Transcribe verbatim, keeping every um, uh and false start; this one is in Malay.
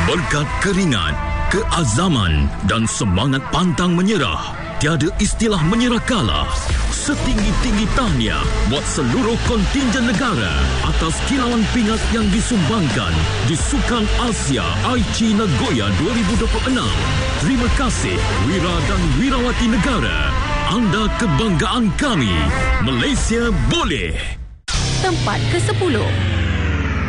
Berkat keringat, keazaman dan semangat pantang menyerah, tiada istilah menyerah kalah. Setinggi-tinggi tahniah buat seluruh kontingen negara atas kilauan pingat yang disumbangkan di Sukan Asia Aichi Nagoya dua ribu dua puluh enam. Terima kasih Wira dan Wirawati negara. Anda kebanggaan kami. Malaysia boleh. Tempat ke sepuluh.